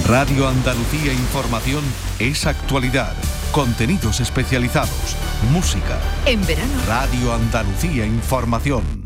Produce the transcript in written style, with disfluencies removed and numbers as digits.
Radio Andalucía Información es actualidad, contenidos especializados, música. En verano. Radio Andalucía Información.